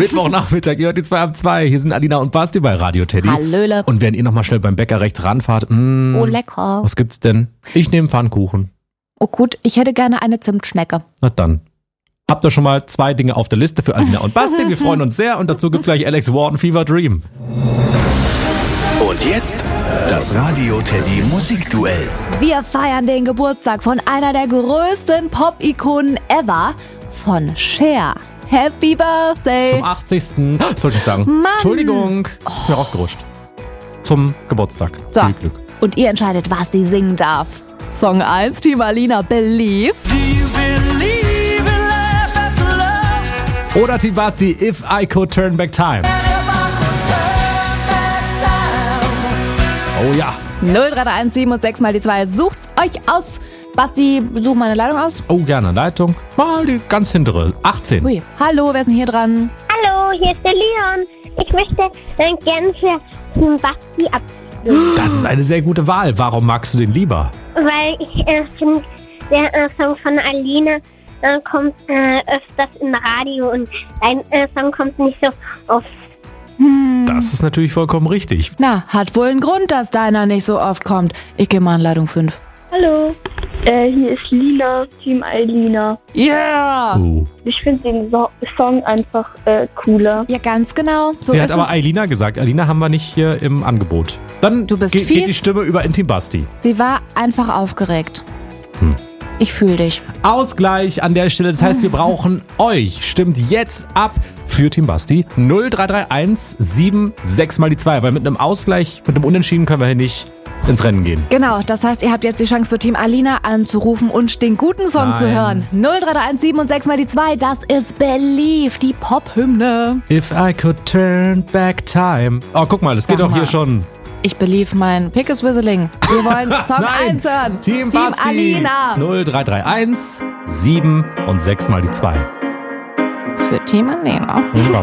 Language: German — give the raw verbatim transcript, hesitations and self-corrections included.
Mittwochnachmittag, ihr hört die zwei ab zwei. Hier sind Alina und Basti bei Radio Teddy. Hallöle. Und während ihr nochmal schnell beim Bäcker rechts ranfahrt, mh, Oh, lecker. was gibt's denn? Ich nehme Pfannkuchen. Oh gut, ich hätte gerne eine Zimtschnecke. Na dann. Habt ihr schon mal zwei Dinge auf der Liste für Alina und Basti? Wir freuen uns sehr und dazu gibt's gleich Alex Warden, Fever Dream. Und jetzt das Radio Teddy Musikduell. Wir feiern den Geburtstag von einer der größten Pop-Ikonen ever, von Cher. Happy Birthday! Zum achtzigsten sollte ich sagen. Mann. Entschuldigung, ist mir rausgerutscht. Zum Geburtstag. So. Viel Glück. Und ihr entscheidet, was sie singen darf. Song eins, Team Alina, Believe. Oder Team Basti, If I Could Turn Back Time. Oh ja. null drei drei eins sieben und sechs mal die zwei. Sucht's euch aus. Basti, such meine Leitung aus. Oh, gerne. Leitung. Mal die ganz hintere. achtzehn. Ui. Hallo, wer ist denn hier dran? Hallo, hier ist der Leon. Ich möchte äh, gerne für den Basti abstimmen, Das ist eine sehr gute Wahl. Warum magst du den lieber? weil ich äh, finde, der äh, Song von Alina äh, kommt äh, öfters im Radio und dein äh, Song kommt nicht so oft. Das ist natürlich vollkommen richtig. Na, hat wohl einen Grund, dass deiner nicht so oft kommt. Ich gehe mal in Leitung fünf. Hallo, äh, hier ist Lina, Team Alina. Yeah! Oh. Ich finde den so- Song einfach äh, cooler. Ja, ganz genau. So Sie ist hat aber es. Alina gesagt. Alina haben wir nicht hier im Angebot. Dann Du bist geht, fies. geht die Stimme über in Team Basti. Sie war einfach aufgeregt. Hm. Ich fühle dich. Ausgleich an der Stelle. Das heißt, wir brauchen euch. Stimmt jetzt ab für Team Basti. null drei drei eins sieben sechs mal die zwei. Weil mit einem Ausgleich, mit einem Unentschieden können wir hier nicht ins Rennen gehen. Genau, das heißt, ihr habt jetzt die Chance für Team Alina anzurufen und den guten Song Nein. zu hören. null drei drei eins sieben und sechs mal die zwei, das ist Believe, die Pop-Hymne. If I could turn back time. Oh, guck mal, das Sag geht doch mal. hier schon. Ich believe mein Pick is Whistling. Wir wollen Song Nein. eins hören. Team, Team Basti. Alina. null drei drei eins sieben und sechs mal die zwei. Für Team Alina.